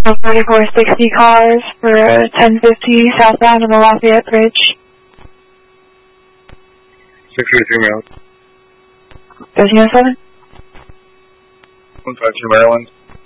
4460 cars for 1050 southbound on the Lafayette Bridge. 633 Maryland. 1307. 152 Maryland.